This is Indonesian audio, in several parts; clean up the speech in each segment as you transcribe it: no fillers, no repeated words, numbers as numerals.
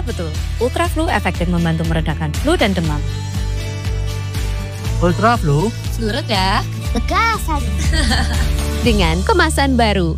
betul, Ultraflu efektif membantu meredakan flu dan demam. Ultraflu? Flu reda. Tegasan. Dengan kemasan baru.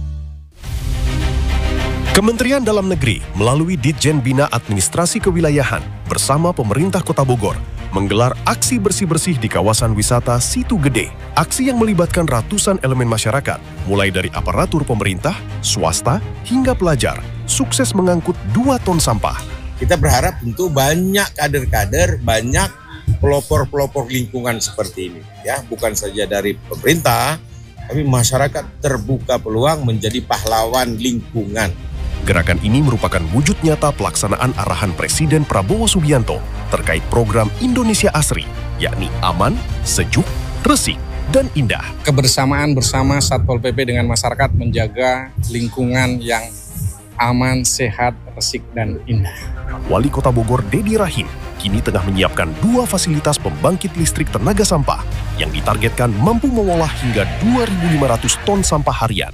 Kementerian Dalam Negeri melalui Ditjen Bina Administrasi Kewilayahan bersama pemerintah Kota Bogor menggelar aksi bersih-bersih di kawasan wisata Situ Gede. Aksi yang melibatkan ratusan elemen masyarakat, mulai dari aparatur pemerintah, swasta, hingga pelajar, sukses mengangkut 2 ton sampah. Kita berharap tentu banyak kader-kader, banyak pelopor-pelopor lingkungan seperti ini. Ya, bukan saja dari pemerintah, tapi masyarakat terbuka peluang menjadi pahlawan lingkungan. Gerakan ini merupakan wujud nyata pelaksanaan arahan Presiden Prabowo Subianto terkait program Indonesia Asri, yakni aman, sejuk, resik, dan indah. Kebersamaan bersama Satpol PP dengan masyarakat menjaga lingkungan yang aman, sehat, resik, dan indah. Wali Kota Bogor Dedi Rahim kini tengah menyiapkan 2 fasilitas pembangkit listrik tenaga sampah yang ditargetkan mampu mengolah hingga 2.500 ton sampah harian.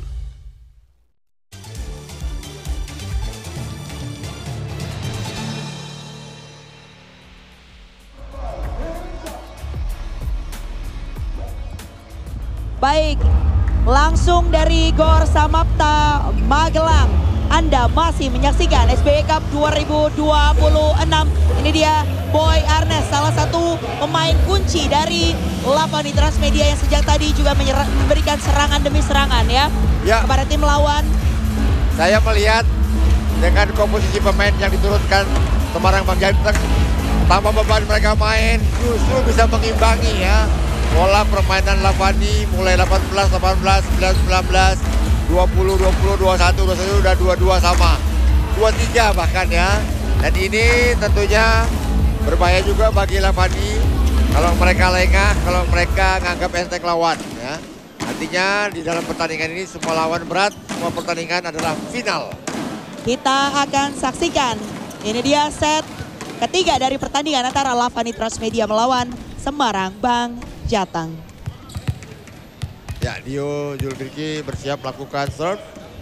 Baik, langsung dari Gor Samapta, Magelang. Anda masih menyaksikan SBY Cup 2026. Ini dia Boy Arnes, salah satu pemain kunci dari Lavani Transmedia yang sejak tadi juga memberikan serangan demi serangan ya kepada tim lawan. Saya melihat dengan komposisi pemain yang diturunkan Semarang Bang Jateng, tanpa beban mereka main justru bisa mengimbangi ya. Pola permainan Lavani mulai 18, 18, 19, 20, 20, 21, 21 udah 22 sama. 23 bahkan ya. Dan ini tentunya berbahaya juga bagi Lavani kalau mereka lengah, kalau mereka nganggap enteng lawan ya. Artinya di dalam pertandingan ini semua lawan berat, semua pertandingan adalah final. Kita akan saksikan, ini dia set ketiga dari pertandingan antara Lavani Transmedia melawan Semarang Bang Jateng. Ya, Dio Julbirki bersiap melakukan serve.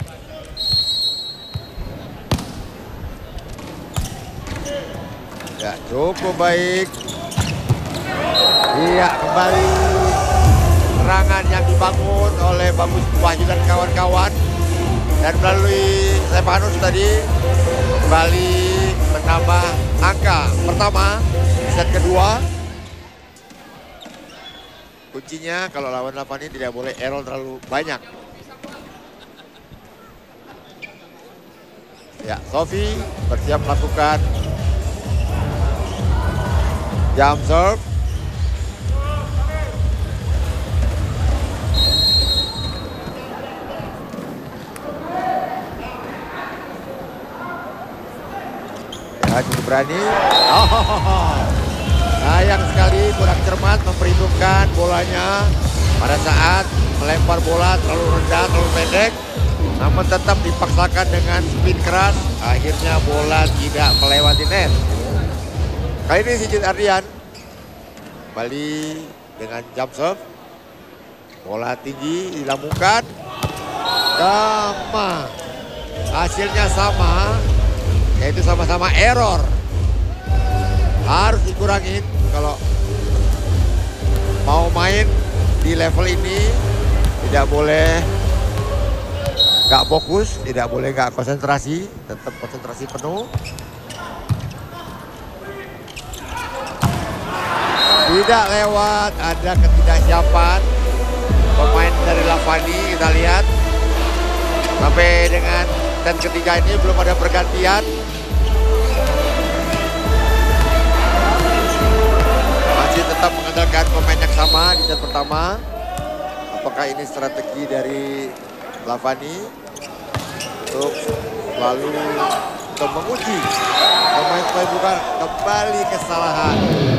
Ya, cukup baik. Iya, kembali serangan yang dibangun oleh Bagus Wahyu dan kawan-kawan. Dan melalui Stefanus tadi kembali menambah angka pertama di set kedua. Kuncinya kalau lawan Lavani tidak boleh error terlalu banyak. Ya, Sofi bersiap melakukan jump serve. Ya, cukup berani. Sayang sekali kurang cermat memperhitungkan bolanya pada saat melempar bola terlalu rendah, terlalu pendek. Namun tetap dipaksakan dengan spin keras. Akhirnya bola tidak melewati net. Kali ini Sigit Ardian kembali dengan jump serve. Bola tinggi dilambungkan. Sama. Hasilnya sama. Yaitu sama-sama error. Harus dikurangin kalau mau main di level ini. Tidak boleh nggak fokus, tidak boleh nggak konsentrasi, tetap konsentrasi penuh. Tidak lewat, ada ketidaksiapan pemain dari Lavani. Kita lihat sampai dengan set ketiga ini belum ada pergantian. Masih tetap mengandalkan pemain yang sama di set pertama. Apakah ini strategi dari Lavani untuk selalu untuk menguji pemain-pemain bukan kembali kesalahan.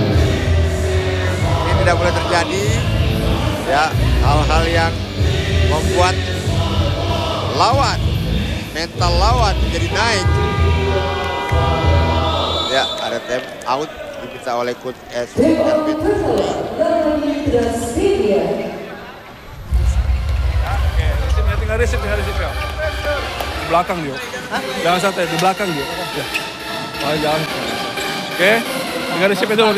Ini tidak boleh terjadi ya, hal-hal yang membuat lawan, mental lawan menjadi naik. Ya, ada time out diminta oleh coach Eswi Erwin. Tinggal resip ya. Di belakang dia. Jangan santai, di belakang dia. Ya. Oh, jalan. Oke, tinggal receive dulu.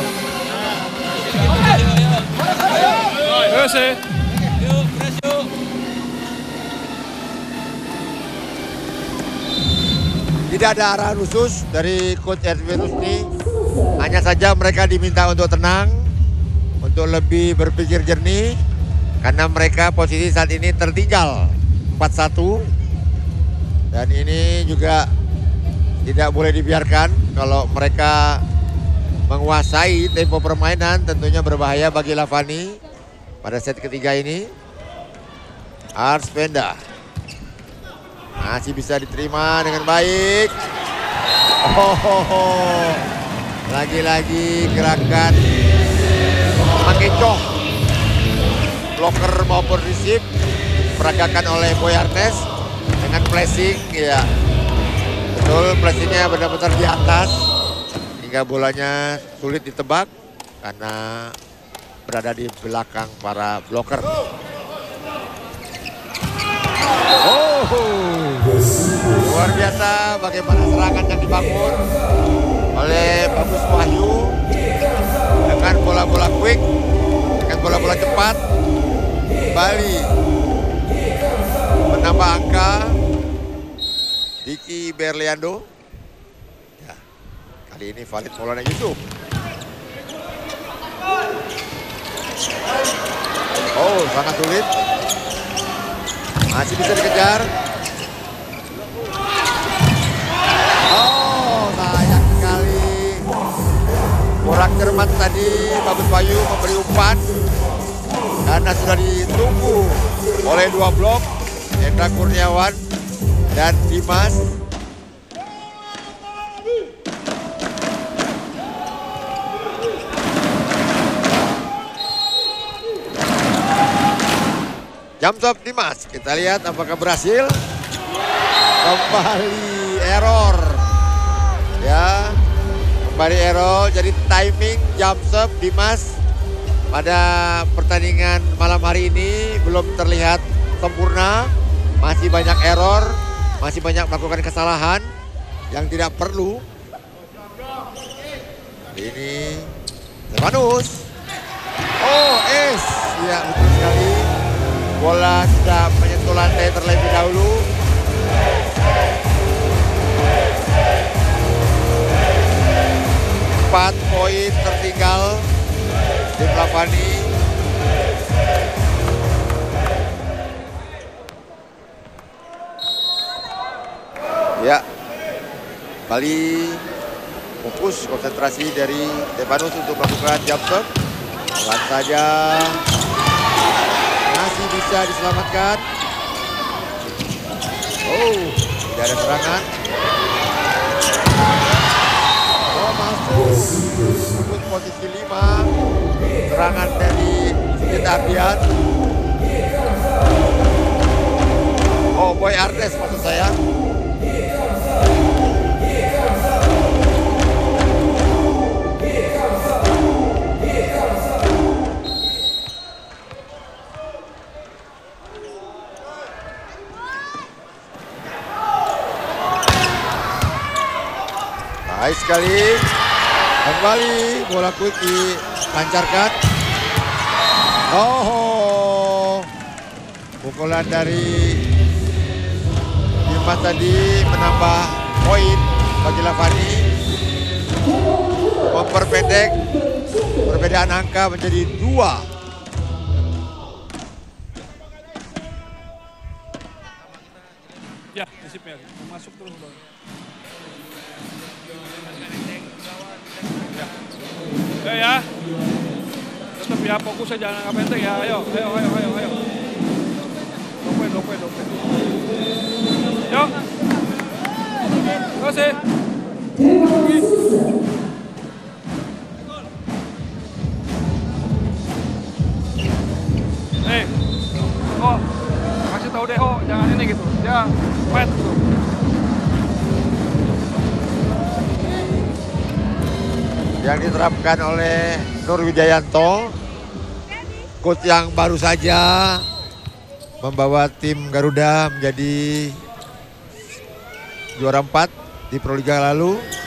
Ayo sih. Tidak ada arahan khusus dari Coach Edwin Rusdi. Hanya saja mereka diminta untuk tenang, untuk lebih berpikir jernih. Karena mereka posisi saat ini tertinggal 4-1. Dan ini juga tidak boleh dibiarkan. Kalau mereka menguasai tempo permainan tentunya berbahaya bagi Lavani pada set ketiga ini. Arspenda masih bisa diterima dengan baik. Lagi-lagi gerakan mengecoh blocker maupun receive diperagakan oleh Boy Arnes dengan flashing. Ya betul, flashingnya benar-benar di atas hingga bolanya sulit ditebak karena berada di belakang para blocker. Luar biasa bagaimana serangan yang dibangun oleh Bagus Wahyu dengan bola-bola quick, dengan bola-bola cepat. Kembali menambah angka Diki Berliando. Ya, kali ini valid Maulana Yusuf. Oh, sangat sulit. Masih bisa dikejar. Oh, sayang sekali. Kurang cermat tadi Bagus Wahyu memberi umpan. Karena sudah ditunggu oleh dua blok, Hendra Kurniawan dan Dimas. Jump stop Dimas, kita lihat apakah berhasil. Kembali error. Ya, kembali error. Jadi timing jump stop Dimas pada pertandingan malam hari ini belum terlihat sempurna. Masih banyak error, masih banyak melakukan kesalahan yang tidak perlu. Ini Stefanus. Oh, ace. Ya, betul sekali. Bola sudah menyentuh lantai terlebih dahulu. Empat poin tertinggal tim Lavani. Ya, kembali fokus konsentrasi dari Stefanus untuk melakukan jump shot. Pelan saja. Masih bisa diselamatkan. Oh, tidak ada serangan. Oh, masuk. Untuk posisi 5. Serangan dari Sigit Ardian. Oh, Boy Arnes maksud saya. Baik sekali. Kembali bola quick dilancarkan. Oh, pukulan dari Dimas tadi menambah poin bagi Lavani. Memperpendek perbedaan angka menjadi 2. Ya, disipnya masuk terus bang. Ya. Tetap ya fokus aja, jangan angka pendek ya. Ayo. Dopen. Yuk. Terus sih. Oh, kasih tahu deh, jangan ini gitu. Ya, fight tuh. Yang diterapkan oleh Nur Wijayanto, coach yang baru saja membawa tim Garuda menjadi juara 4 di Proliga lalu.